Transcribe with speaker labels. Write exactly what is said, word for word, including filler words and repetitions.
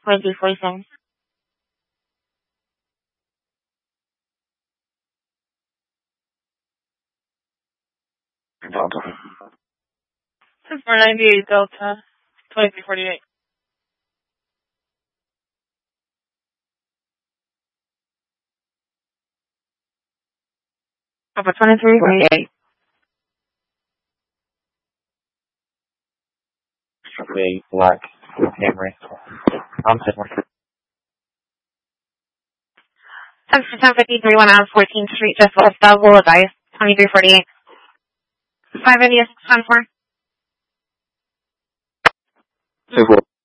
Speaker 1: twenty-three forty-seven.
Speaker 2: Delta.
Speaker 1: four ninety-eight Delta, twenty-three forty-eight. Over twenty-three forty-eight.
Speaker 2: Big black Camry. I'm sitting.
Speaker 1: ten for ten fifty-three, one out fourteenth Street, just west of Willoughby, twenty-three forty-eight. five India six ten four.
Speaker 2: Two four.